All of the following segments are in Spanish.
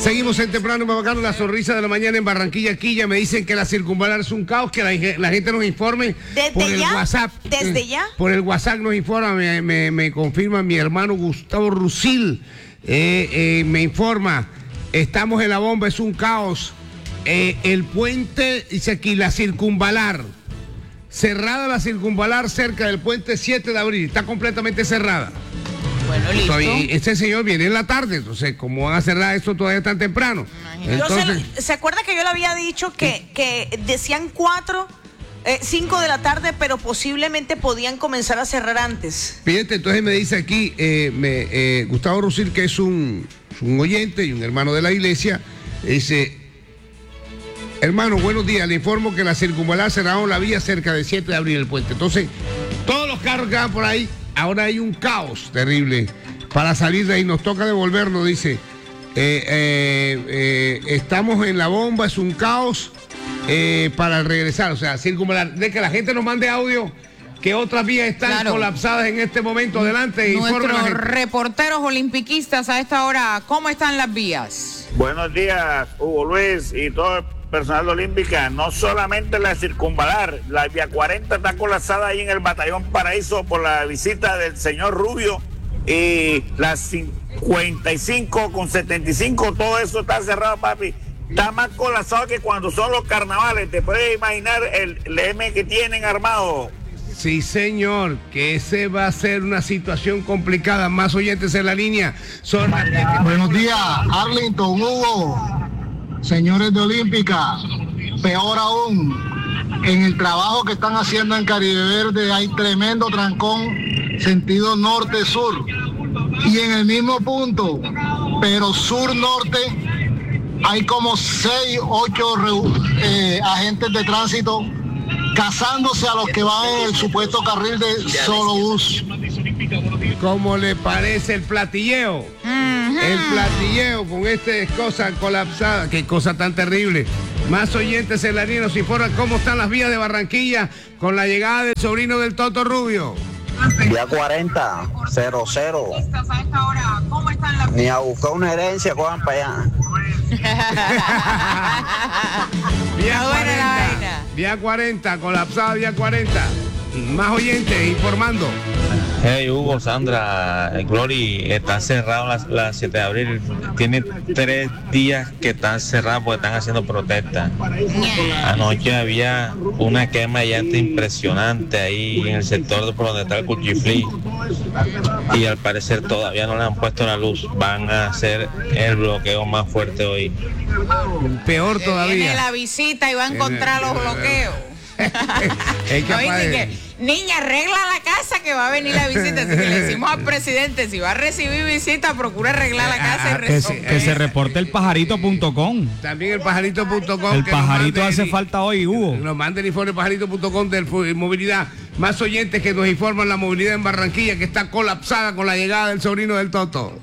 Seguimos en Temprano Bacano, la sonrisa de la mañana en Barranquilla, Quilla. Me dicen que la circunvalar es un caos, que la gente nos informe por el WhatsApp. ¿Desde ya? Por el WhatsApp nos informa, me confirma mi hermano Gustavo Rusil. Me informa, estamos en la bomba, es un caos. El puente, dice aquí, la circunvalar. Cerrada la circunvalar cerca del puente 7 de abril. Está completamente cerrada. Bueno, listo. Este señor viene en la tarde, entonces, ¿cómo van a cerrar esto todavía tan temprano? Entonces, ¿se acuerda que yo le había dicho que decían 5 de la tarde, pero posiblemente podían comenzar a cerrar antes? Fíjate, entonces me dice aquí Gustavo Rusil, que es un oyente y un hermano de la iglesia, dice: hermano, buenos días, le informo que la circunvalar cerraron la vía cerca del 7 de abril el puente. Entonces, todos los carros que van por ahí, ahora hay un caos terrible para salir de ahí. Nos toca devolvernos, dice. Estamos en la bomba, es un caos para regresar. O sea, circunvalar. De que la gente nos mande audio que otras vías están colapsadas en este momento. Adelante. Nuestros reporteros olimpiquistas a esta hora, ¿cómo están las vías? Buenos días, Hugo Luis y todo el personal de Olímpica. No solamente la circunvalar, la vía 40 está colapsada ahí en el Batallón Paraíso por la visita del señor Rubio, y las 55 con 75, todo eso está cerrado, papi. Está más colapsado que cuando son los carnavales. Te puedes imaginar el M que tienen armado. Sí, señor, que ese va a ser una situación complicada. Más oyentes en la línea. Buenos días, Arlington, Hugo, señores de Olímpica. Peor aún, en el trabajo que están haciendo en Caribe Verde hay tremendo trancón sentido norte-sur. Y en el mismo punto, pero sur-norte, hay como 6, 8 agentes de tránsito cazándose a los que van en el supuesto carril de solo bus. ¿Cómo le parece el platilleo? El platilleo con cosa colapsada. Qué cosa tan terrible. Más oyentes en la línea nos informan cómo están las vías de Barranquilla con la llegada del sobrino del Toto Rubio. Vía 40, 00. Ni a buscar una herencia, cojan para allá. Vía 40, colapsada vía 40. Más oyentes informando. Hey Hugo, Sandra, Glory, está cerrado la 7 de abril. Tiene 3 días que están cerrados porque están haciendo protestas. Anoche había una quema de llanta impresionante ahí en el sector de por donde está el Cuchiflí. Y al parecer todavía no le han puesto la luz. Van a hacer el bloqueo más fuerte hoy. Peor todavía. Viene la visita y va a encontrar los bloqueos. Niña, arregla la casa que va a venir la visita. Así que le decimos al presidente, si va a recibir visita, procura arreglar la casa y resolver. Que se reporte el pajarito.com. También el pajarito.com. El pajarito hace falta hoy, Hugo. Nos manden informe pajarito.com de movilidad. Más oyentes que nos informan la movilidad en Barranquilla, que está colapsada con la llegada del sobrino del Toto.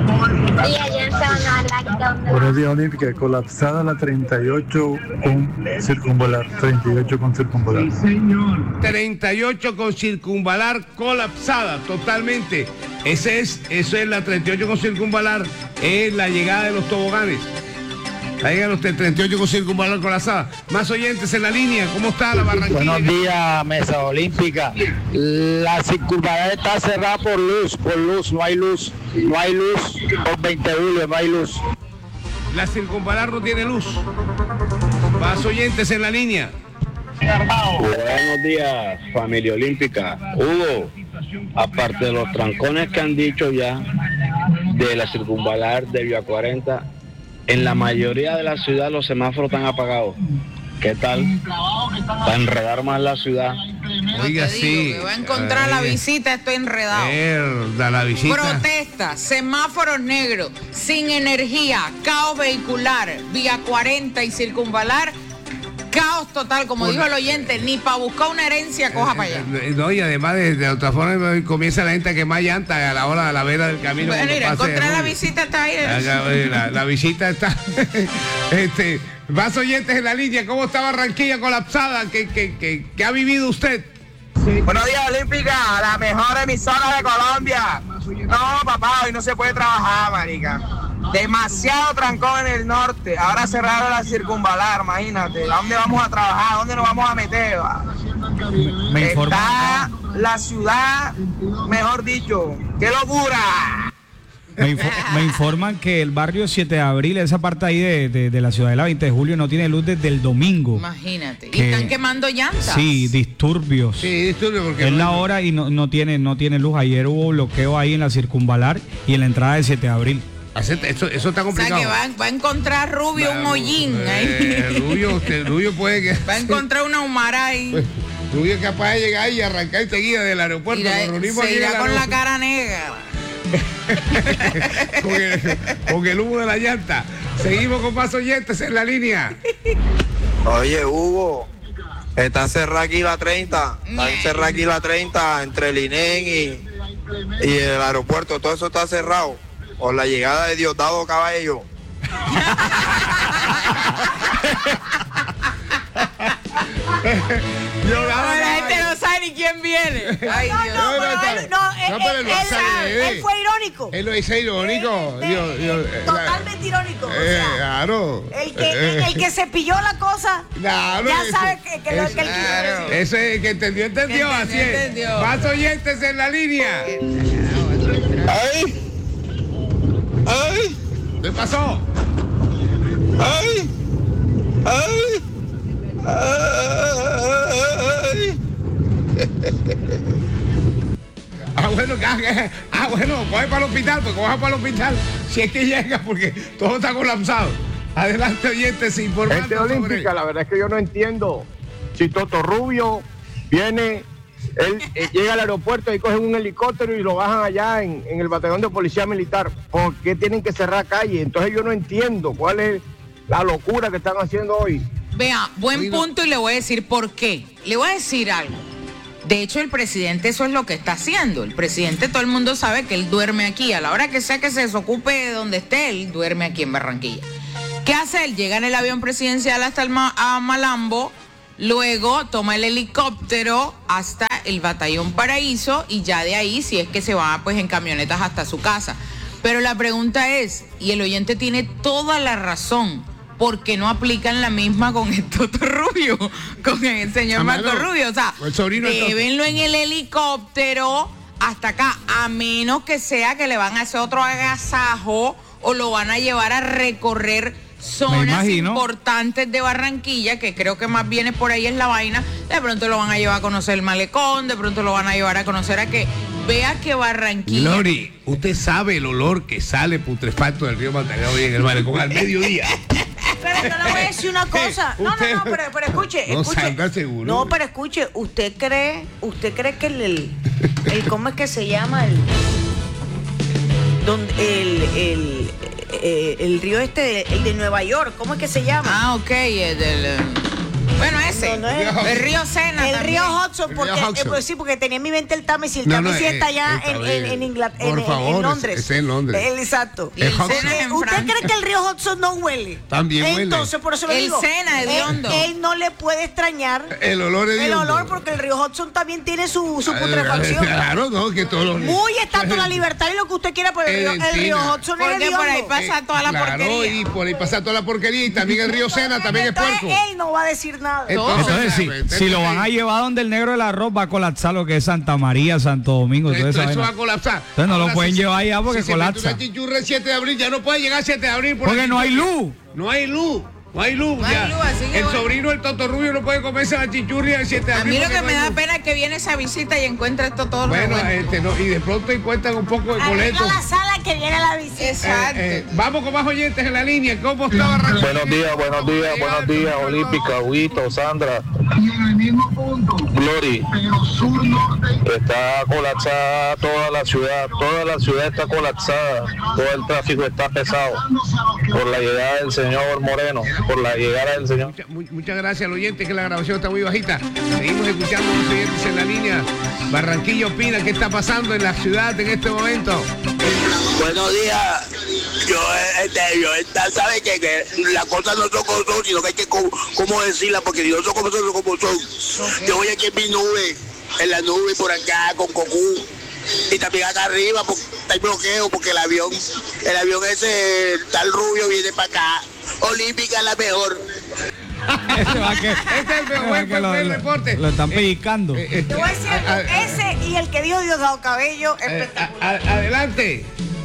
Buenos días, Olímpica. Colapsada la 38 con circunvalar. 38 con circunvalar. 38 con circunvalar colapsada totalmente. Eso es la 38 con circunvalar. Es la llegada de los toboganes. La llegada de los 38 con circunvalar colapsada. Más oyentes en la línea. ¿Cómo está la Barranquilla? Buenos días, Mesa Olímpica. La circunvalar está cerrada por luz, no hay luz. No hay luz, por 20 de julio no hay luz. La circunvalar no tiene luz. Más oyentes en la línea. Buenos días, familia olímpica. Hugo, aparte de los trancones que han dicho ya de la circunvalar de Vía 40, en la mayoría de la ciudad los semáforos están apagados. ¿Qué tal? Para enredar más la ciudad. Oiga, sí. Que va a encontrar la visita, estoy enredado. La visita. Protesta, semáforos negros, sin energía, caos vehicular, vía 40 y circunvalar, caos total, como dijo el oyente, ni para buscar una herencia coja para allá. No, y además de otra forma comienza la gente a quemar llanta a la hora de la vera del camino. Bueno, mira, encontrar la visita está ahí. La visita está. Más oyentes en la línea, ¿cómo está Barranquilla colapsada? ¿Qué ha vivido usted? Buenos días, Olímpica, la mejor emisora de Colombia. No, papá, hoy no se puede trabajar, marica. Demasiado trancón en el norte. Ahora cerraron la circunvalar, imagínate. ¿A dónde vamos a trabajar? ¿A dónde nos vamos a meter? Me Está la ciudad, mejor dicho, ¡qué locura! Me informan que el barrio 7 de abril, esa parte ahí de la ciudadela 20 de julio, no tiene luz desde el domingo. Imagínate. ¿Y están quemando llantas? Sí, disturbios. Sí, disturbios porque es la hora y no tiene luz. Ayer hubo bloqueo ahí en la circunvalar y en la entrada del 7 de abril. Eso está complicado. O sea que va a encontrar Rubio un hollín ahí. Rubio puede que... Va a encontrar una humara ahí. Rubio es capaz de llegar y arrancar enseguida del aeropuerto. Se irá con la cara negra. con el humo de la llanta. Seguimos con más oyentes en la línea. Oye, Hugo, está cerrada aquí la 30. Está cerrada aquí la 30 entre el INEN y el aeropuerto. Todo eso está cerrado por la llegada de Diosdado Cabello. La gente no sabe ni quién viene. Ay, Dios. Él fue irónico. Él lo dice irónico. Totalmente irónico. O sea, claro. El que se pilló la cosa, claro, ya sabe que lo que él quiso decir. Eso es que entendió, así es. Más oyentes en la línea. ¡Ay! ¡Ay! ¿Qué pasó? ¡Ay! ¡Ay! Bueno, coge para el hospital, pues coja para el hospital si es que llega, porque todo está colapsado. Adelante, oyentes, informando Gente olímpica, la verdad es que yo no entiendo. Si Toto Rubio viene, él llega al aeropuerto y cogen un helicóptero y lo bajan allá en el batallón de policía militar. ¿Por qué tienen que cerrar calle? Entonces yo no entiendo cuál es la locura que están haciendo hoy. Vea, buen punto y le voy a decir por qué. Le voy a decir algo. De hecho, el presidente eso es lo que está haciendo. El presidente, todo el mundo sabe que él duerme aquí. A la hora que sea que se desocupe de donde esté, él duerme aquí en Barranquilla. ¿Qué hace él? Llega en el avión presidencial hasta a Malambo, luego toma el helicóptero hasta el Batallón Paraíso y ya de ahí, si es que se va pues en camionetas hasta su casa. Pero la pregunta es, y el oyente tiene toda la razón, ¿por qué no aplican la misma con el Toto Rubio, con el señor Marco Rubio? O sea, llévenlo en el helicóptero hasta acá, a menos que sea que le van a hacer otro agasajo o lo van a llevar a recorrer zonas importantes de Barranquilla, que creo que más bien por ahí es la vaina. De pronto lo van a llevar a conocer el malecón, de pronto lo van a llevar a conocer a que vea que Barranquilla... Lori, usted sabe el olor que sale putrefacto del río Magdalena hoy en el malecón al mediodía. Pero yo le voy a decir una cosa. No, pero escuche. No salga seguro. No, pero escuche, ¿usted cree que el ¿cómo es que se llama? El río el de Nueva York, ¿cómo es que se llama? Ah, ok, bueno, ese, el río Sena. El también. río Hudson, porque sí, porque tenía en mi mente el Támesis. El Támesis está allá en Inglaterra, en Londres. Está en Londres. Exacto. ¿Usted cree que el río Hudson no huele? También huele. Entonces, por eso le digo. El Sena, hediondo. Él no le puede extrañar el olor hediondo. El olor, porque el río Hudson también tiene su putrefacción. Claro, no, que todos los... Muy estatua la libertad y lo que usted quiera, pero el río Hudson es hediondo. Por ahí pasa toda la porquería. Y por ahí pasa toda la porquería. Y también el río Sena también es puerco. Él no va a decir nada. Entonces, si lo van a llevar donde el negro del arroz, va a colapsar lo que es Santa María, Santo Domingo. Eso va a colapsar. Entonces no lo pueden llevar allá porque colapsa. Si se chichurra el 7 de abril, ya no puede llegar el 7 de abril. Porque no hay luz. No hay luz. El sobrino del Toto Rubio no puede comerse la chichurria el 7 de abril. A mí lo que me da pena es que viene esa visita y encuentra esto todo. Bueno, y de pronto encuentran un poco de boletos. A la sala que viene la visita. Exacto. Vamos con más oyentes en la línea. ¿Cómo está Barranquilla? Buenos días, Olímpica, Huguito, Sandra. Glory. Está colapsada toda la ciudad está colapsada, todo el tráfico está pesado por la llegada del señor Moreno, por la llegada del señor. Muchas gracias al oyente, que la grabación está muy bajita. Seguimos escuchando a los oyentes en la línea. Barranquilla opina qué está pasando en la ciudad en este momento. Buenos días. Yo sabe que las cosas no son como son, sino que hay que cómo decirlas, porque si no son como son. Yo voy aquí en mi nube, en la nube por acá con Cocú, y también acá arriba, está en bloqueo porque el avión ese tal Rubio viene para acá. Olímpica es la mejor. Este es el mejor el reporte. Lo están pellizcando. Te voy a decir algo, ese y el que dijo Diosdado Cabello, espectacular. Adelante.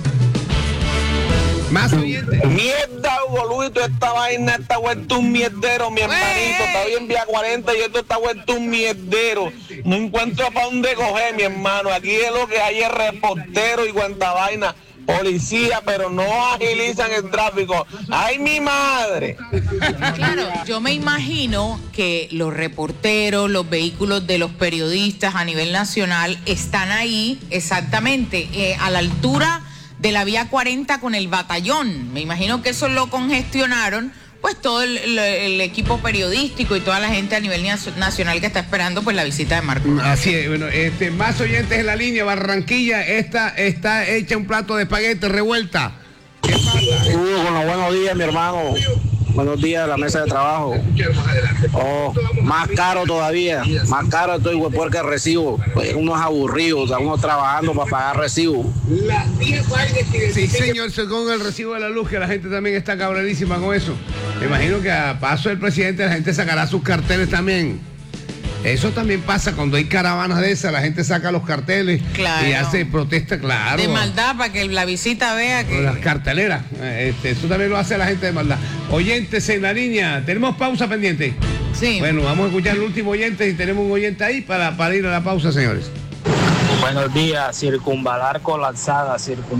Más oyentes. Mierda, Hugo Luis, esta vaina está vuelto un mierdero, mi hermanito. Está bien vía 40 y esto está vuelto un mierdero. No encuentro para dónde coger, mi hermano. Aquí es lo que hay es reportero y cuanta vaina. Policía, pero no agilizan el tráfico. ¡Ay, mi madre! Claro, yo me imagino que los reporteros, los vehículos de los periodistas a nivel nacional están ahí exactamente a la altura de la vía 40 con el batallón. Me imagino que eso lo congestionaron, pues todo el equipo periodístico y toda la gente a nivel nacional que está esperando pues la visita de Marco. Así es, bueno, más oyentes en la línea. Barranquilla, está hecha un plato de espagueti revuelta. ¿Qué pasa? Con los buenos días, mi hermano. Buenos días a la mesa de trabajo. Oh, más caro todavía. Más caro estoy porque el recibo. Pues uno es aburrido, o sea, uno trabajando para pagar recibo. Sí, señor, según el recibo de la luz, que la gente también está cabrerísima con eso. Me imagino que a paso del presidente la gente sacará sus carteles también. Eso también pasa cuando hay caravanas de esas, la gente saca los carteles y hace protesta, claro. De maldad, para que la visita vea que... Las carteleras, eso también lo hace la gente de maldad. Oyentes en la línea, ¿tenemos pausa pendiente? Sí. Bueno, vamos a escuchar el último oyente, y tenemos un oyente ahí para ir a la pausa, señores. Buenos días, circunvalar colapsada.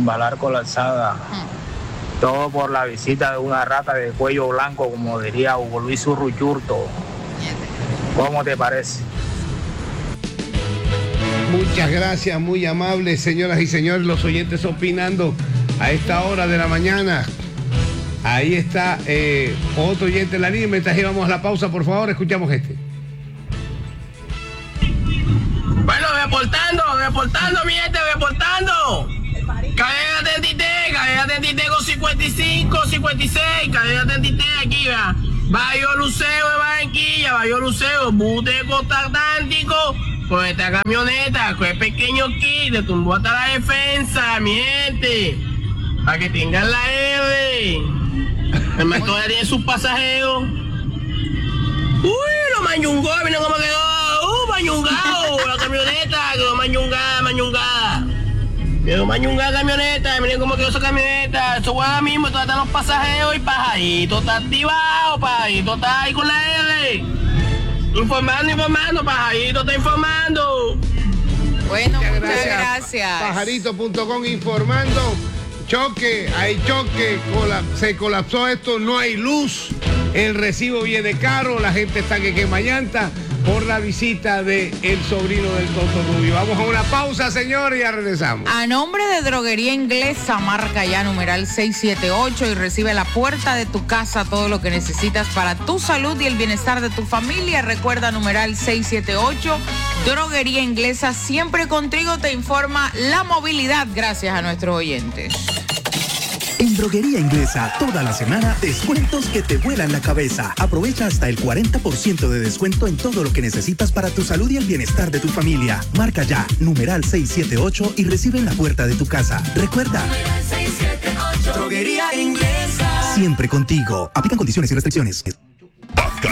Todo por la visita de una rata de cuello blanco, como diría Hugo Luis Urruchurto. ¿Cómo te parece? Muchas gracias, muy amables, señoras y señores, los oyentes opinando a esta hora de la mañana. Ahí está otro oyente en la línea. Mientras llevamos a la pausa, por favor, escuchamos este. Bueno, reportando, mi gente, reportando. Cadena 33 con 55, 56, cadena 33 aquí, va. Barrio Lucero de Barranquilla, Barrio Lucero, bus de Costa Atlántico, con esta camioneta, con el pequeño kit, le tumbó hasta la defensa, mi gente, para que tengan la R. El McDonald's tiene sus pasajeros. Uy, lo mañungó, miren cómo quedó, mañungado, la camioneta, quedó mañungada. Pero mañungada camioneta, miren cómo quedó esa camioneta. Eso fue ahora mismo, todavía están los pasajeros y Pajarito está activado, Pajarito está ahí con la R. Informando, Pajarito está informando. Bueno, muchas gracias. Pajarito.com informando. Hay choque, se colapsó esto, no hay luz, el recibo viene caro, la gente está que quema llanta por la visita de el sobrino del Toto Rubio. Vamos a una pausa, señor, y ya regresamos. A nombre de Droguería Inglesa, marca ya numeral 678 y recibe a la puerta de tu casa todo lo que necesitas para tu salud y el bienestar de tu familia. Recuerda numeral 678, Droguería Inglesa, siempre contigo, te informa la movilidad, gracias a nuestros oyentes. En Droguería Inglesa, toda la semana, descuentos que te vuelan la cabeza. Aprovecha hasta el 40% de descuento en todo lo que necesitas para tu salud y el bienestar de tu familia. Marca ya, numeral 678 y recibe en la puerta de tu casa. Recuerda, 678, Droguería Inglesa. Siempre contigo. Aplican condiciones y restricciones.